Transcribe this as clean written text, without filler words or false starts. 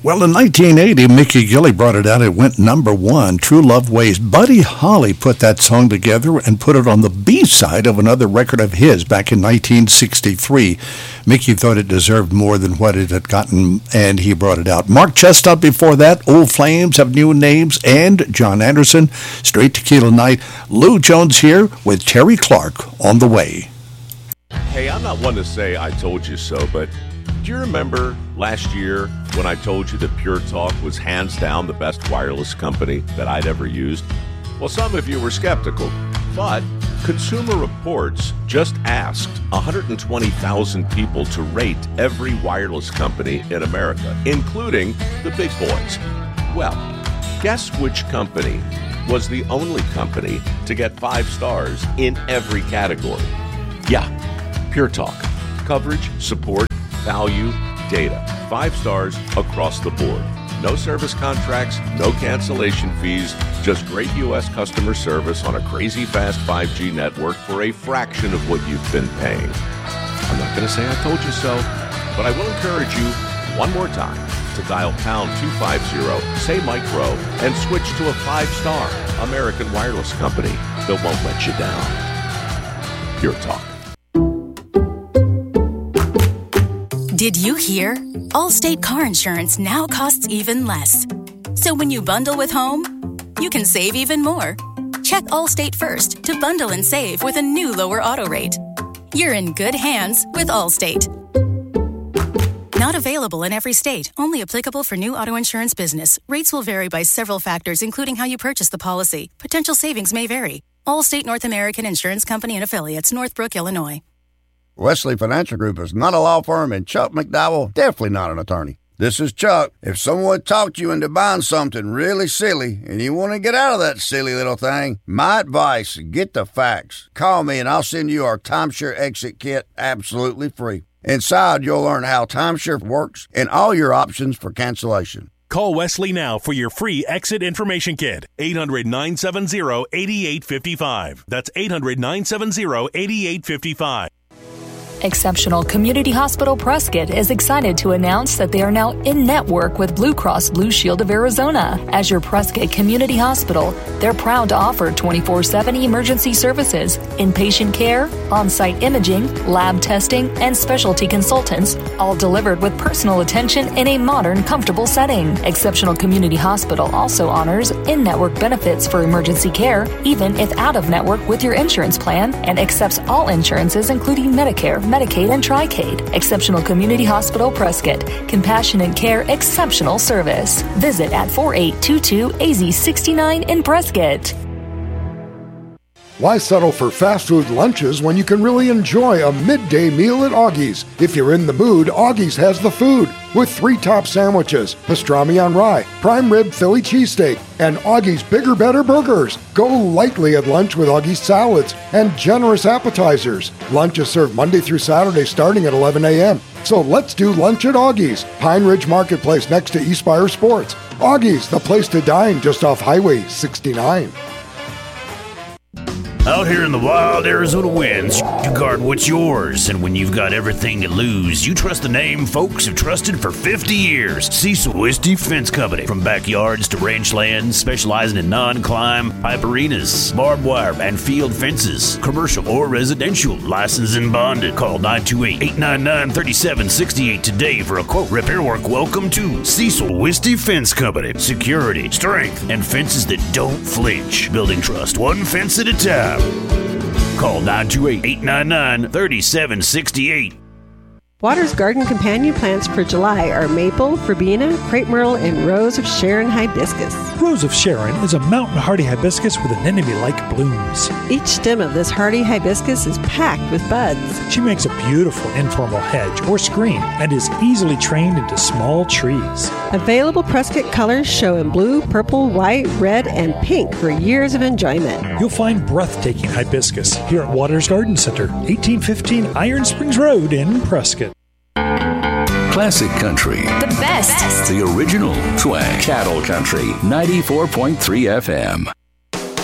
Well, in 1980, Mickey Gilley brought it out. It went number one, True Love Ways. Buddy Holly put that song together and put it on the B-side of another record of his back in 1963. Mickey thought it deserved more than what it had gotten, and he brought it out. Mark Chestnut before that, Old Flames Have New Names, and John Anderson, Straight Tequila Night. Lou Jones here with Terry Clark on the way. Hey, I'm not one to say I told you so, but do you remember last year when I told you that Pure Talk was hands down the best wireless company that I'd ever used? Well, some of you were skeptical, but Consumer Reports just asked 120,000 people to rate every wireless company in America, including the big boys. Well, guess which company was the only company to get 5 stars in every category? Yeah, Pure Talk. Coverage, support, value, data. 5 stars across the board. No service contracts, no cancellation fees, just great U.S. customer service on a crazy fast 5G network for a fraction of what you've been paying. I'm not going to say I told you so, but I will encourage you one more time to dial pound 250, say Mike Rowe, and switch to a 5-star American wireless company that won't let you down. Pure Talk. Did you hear? Allstate car insurance now costs even less. So when you bundle with home, you can save even more. Check Allstate first to bundle and save with a new lower auto rate. You're in good hands with Allstate. Not available in every state. Only applicable for new auto insurance business. Rates will vary by several factors, including how you purchase the policy. Potential savings may vary. Allstate North American Insurance Company and Affiliates, Northbrook, Illinois. Wesley Financial Group is not a law firm, and Chuck McDowell definitely not an attorney. This is Chuck. If someone talked you into buying something really silly and you want to get out of that silly little thing, my advice, get the facts. Call me and I'll send you our timeshare exit kit absolutely free. Inside, you'll learn how timeshare works and all your options for cancellation. Call Wesley now for your free exit information kit. 800-970-8855. That's 800-970-8855. Exceptional Community Hospital Prescott is excited to announce that they are now in network with Blue Cross Blue Shield of Arizona. As your Prescott Community Hospital, they're proud to offer 24/7 emergency services, inpatient care, on-site imaging, lab testing, and specialty consultants, all delivered with personal attention in a modern, comfortable setting. Exceptional Community Hospital also honors in-network benefits for emergency care, even if out-of-network with your insurance plan, and accepts all insurances including Medicare, Medicaid, and Tri-Cade. Exceptional Community Hospital Prescott. Compassionate care, exceptional service. Visit at 4822 AZ69 in Prescott. Why settle for fast food lunches when you can really enjoy a midday meal at Augie's? If you're in the mood, Augie's has the food with 3 top sandwiches, pastrami on rye, prime rib Philly cheesesteak, and Augie's Bigger Better Burgers. Go lightly at lunch with Augie's salads and generous appetizers. Lunch is served Monday through Saturday starting at 11 a.m. So let's do lunch at Augie's, Pine Ridge Marketplace next to Eastspire Sports. Augie's, the place to dine just off Highway 69. Out here in the wild Arizona winds, you guard what's yours. And when you've got everything to lose, you trust the name folks have trusted for 50 years. Cecil Wisty Fence Company. From backyards to ranch lands, specializing in non-climb, pipe arenas, barbed wire, and field fences. Commercial or residential, licensed and bonded. Call 928-899-3768 today for a quote. Repair work. Welcome to Cecil Wisty Fence Company. Security, strength, and fences that don't flinch. Building trust one fence at a time. Call 928-899-3768. Waters Garden companion plants for July are maple, verbena, crepe myrtle, and rose of Sharon hibiscus. Rose of Sharon is a mountain hardy hibiscus with anemone-like blooms. Each stem of this hardy hibiscus is packed with buds. She makes a beautiful informal hedge or screen and is easily trained into small trees. Available Prescott colors show in blue, purple, white, red, and pink for years of enjoyment. You'll find breathtaking hibiscus here at Waters Garden Center, 1815 Iron Springs Road in Prescott. Classic country. The best. The original swag. Cattle country. 94.3 FM.